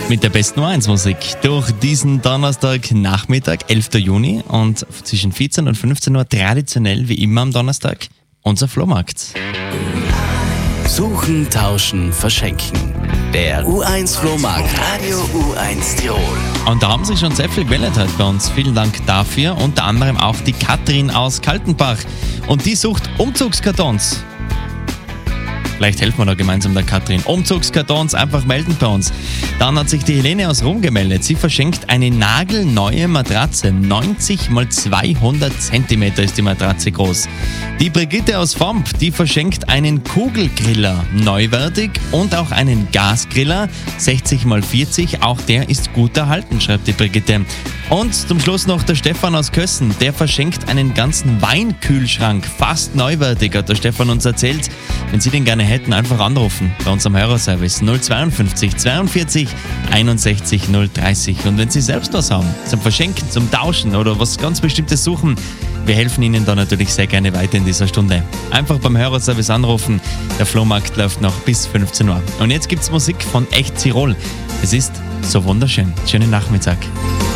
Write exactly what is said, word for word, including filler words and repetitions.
mit der besten U eins Musik durch diesen Donnerstagnachmittag, elften Juni, und zwischen vierzehn und fünfzehn Uhr traditionell wie immer am Donnerstag unser Flohmarkt. Suchen, tauschen, verschenken. Der U eins Flohmarkt Radio U eins Tirol. Und da haben sich schon sehr viel gewählt heute bei uns. Vielen Dank dafür. Unter anderem auch die Katrin aus Kaltenbach. Und die sucht Umzugskartons. Vielleicht helfen wir da gemeinsam der Katrin. Umzugskartons einfach melden bei uns. Dann hat sich die Helene aus Rom gemeldet. Sie verschenkt eine nagelneue Matratze. neunzig mal zweihundert Zentimeter ist die Matratze groß. Die Brigitte aus Vomp, die verschenkt einen Kugelgriller. Neuwertig und auch einen Gasgriller. sechzig mal vierzig, auch der ist gut erhalten, schreibt die Brigitte. Und zum Schluss noch der Stefan aus Kössen. Der verschenkt einen ganzen Weinkühlschrank. Fast neuwertig, hat der Stefan uns erzählt. Wenn Sie den gerne hätten, einfach anrufen bei unserem Hörerservice null zweiundfünfzig zweiundvierzig einundsechzig null dreißig. Und wenn Sie selbst was haben, zum Verschenken, zum Tauschen oder was ganz Bestimmtes suchen, wir helfen Ihnen da natürlich sehr gerne weiter in dieser Stunde. Einfach beim Hörerservice anrufen. Der Flohmarkt läuft noch bis fünfzehn Uhr. Und jetzt gibt's Musik von Echt Tirol. Es ist so wunderschön. Schönen Nachmittag.